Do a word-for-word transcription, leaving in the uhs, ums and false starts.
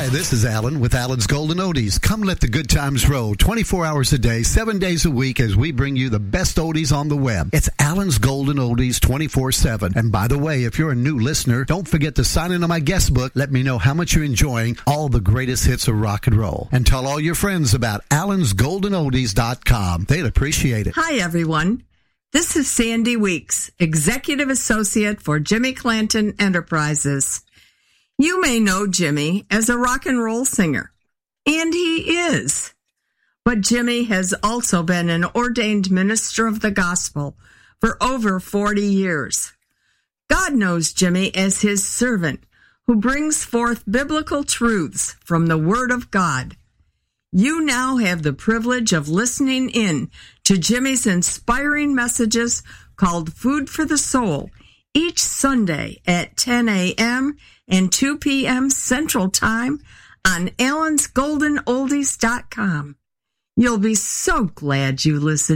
Hi, this is Alan with Alan's Golden Oldies. Come let the good times roll twenty-four hours a day, seven days a week as we bring you the best oldies on the web. It's Alan's Golden Oldies twenty-four seven. And by the way, if you're a new listener, don't forget to sign in on my guest book. Let me know how much you're enjoying all the greatest hits of rock and roll. And tell all your friends about Alans Golden Oldies dot com. They'd appreciate it. Hi, everyone. This is Sandy Weeks, Executive Associate for Jimmy Clanton Enterprises. You may know Jimmy as a rock and roll singer, and he is. But Jimmy has also been an ordained minister of the gospel for over forty years. God knows Jimmy as his servant who brings forth biblical truths from the Word of God. You now have the privilege of listening in to Jimmy's inspiring messages called Food for the Soul each Sunday at ten a.m. and two p.m. Central Time on Alans Golden Oldies dot com. You'll be so glad you listened.